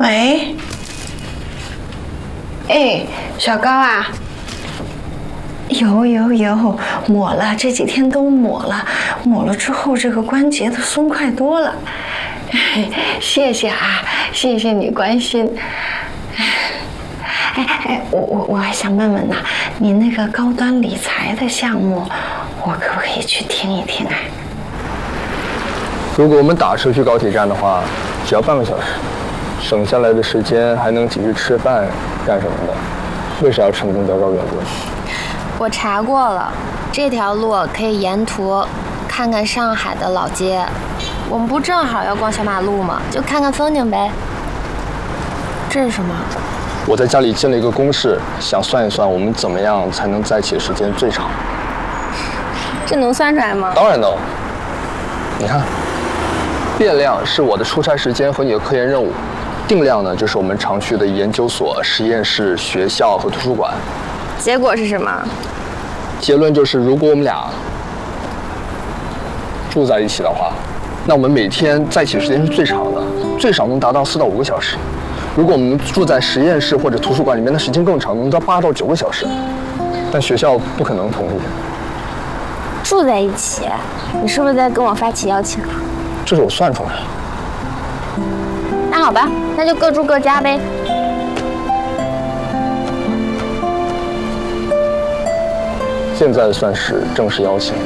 喂，哎，小高啊，有，抹了，这几天都抹了，抹了之后这个关节都松快多了。谢谢啊，谢谢你关心。我还想问问呢，你那个高端理财的项目，我可不可以去听一听啊？ 如果我们打车去高铁站的话，只要半个小时，省下来的时间还能继续吃饭干什么的？为啥要成功德高远论？ 我查过了，这条路可以沿途看看上海的老街。我们不正好要逛小马路吗？就看看风景呗。这是什么？ 我在家里建了一个公式，想算一算我们怎么样才能在一起的时间最长。 这能算出来吗？ 当然能。你看，变量是我的出差时间和你的科研任务，定量呢就是我们常去的研究所、实验室、学校和图书馆。 结果是什么？ 结论就是，如果我们俩住在一起的话，那我们每天在一起时间是最长的，最少能达到4到5个小时。如果我们住在实验室或者图书馆里面的时间更长，能到8到9个小时。但学校不可能同意。 住在一起，你是不是在跟我发起邀请啊？ 这是我算出来的。 那好吧，那就各住各家呗。 现在算是正式邀请。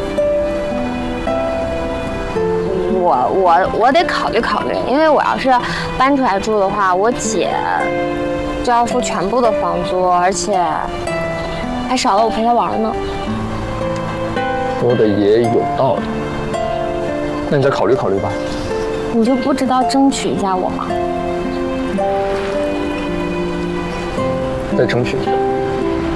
我得考虑考虑，因为我要是搬出来住的话，我姐就要付全部的房租，而且还少了我陪她玩呢。 说的也有道理，那你再考虑考虑吧。 你就不知道争取一下我吗？ 再争取。